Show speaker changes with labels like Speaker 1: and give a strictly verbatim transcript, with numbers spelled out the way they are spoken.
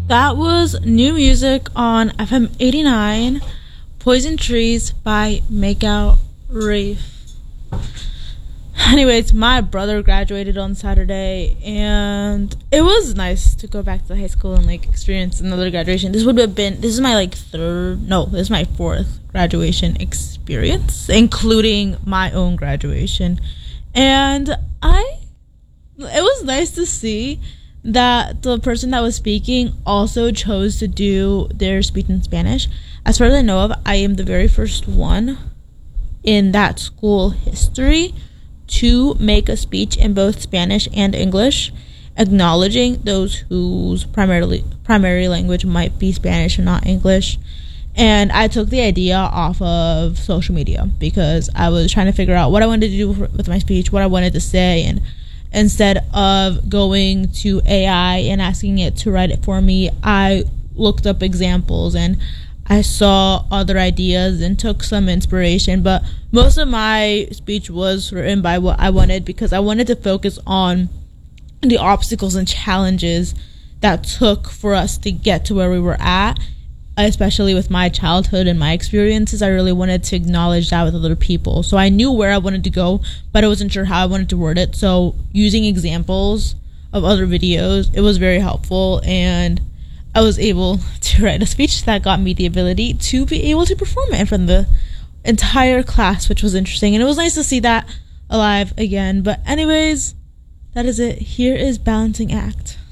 Speaker 1: That was new music on F M eighty-nine, Poison Trees by Makeout Reef. Anyways, my brother graduated on Saturday, and it was nice to go back to high school and like experience another graduation. This would have been, this is my like third, no, this is my fourth graduation experience, including my own graduation. And I, it was nice to see that the person that was speaking also chose to do their speech in Spanish. As far as I know of, I am the very first one in that school history to make a speech in both Spanish and English, acknowledging those whose primarily primary language might be Spanish and not English. And I took the idea off of social media because I was trying to figure out what I wanted to do with my speech, what I wanted to say, and instead of going to A I and asking it to write it for me, I looked up examples and I saw other ideas and took some inspiration. But most of my speech was written by what I wanted because I wanted to focus on the obstacles and challenges that took for us to get to where we were at, especially with my childhood and my experiences. I really wanted to acknowledge that with other people. So I knew where I wanted to go, but I wasn't sure how I wanted to word it. So using examples of other videos, it was very helpful, and I was able to write a speech that got me the ability to be able to perform it in front of the entire class, which was interesting. And it was nice to see that alive again. But anyways, that is it. Here is Balancing Act.